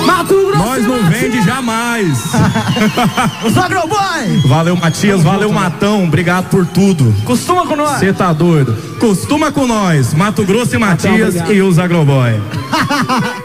Mato Grosso. Nós não vende jamais. Os Agroboy. Valeu, Matias, valeu, Matão, obrigado por tudo. Costuma com nós. Você tá doido. Costuma com nós, Mato Grosso e Matias Matão, e os Agroboy.